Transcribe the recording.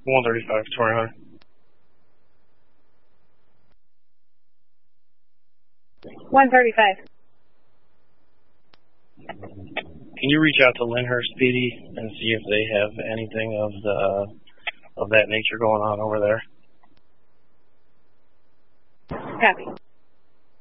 135 Victoria Hunter. 135. Can you reach out to Lyndhurst PD and see if they have anything of that nature going on over there? Copy.